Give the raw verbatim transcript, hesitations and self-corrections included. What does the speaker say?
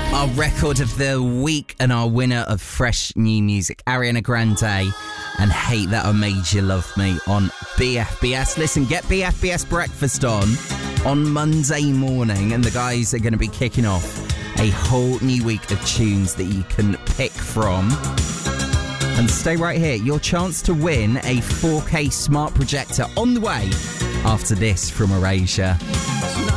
Our record of the week and our winner of fresh new music, Ariana Grande and Hate That I Made You Love Me on B F B S. Listen, get B F B S breakfast on on Monday morning, and the guys are going to be kicking off a whole new week of tunes that you can pick from. And stay right here, your chance to win a four K smart projector on the way after this from Erasure.